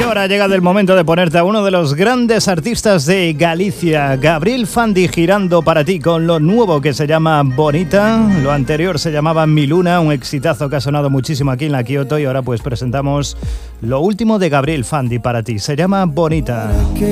ahora ha llegado el momento de ponerte a uno de los grandes artistas de Galicia, Gabriel Fandi, girando para ti con lo nuevo que se llama Bonita. Lo anterior se llamaba Mi Luna, un exitazo que ha sonado muchísimo aquí en la Kyoto, y ahora pues presentamos lo último de Gabriel Fandi para ti. Se llama Bonita.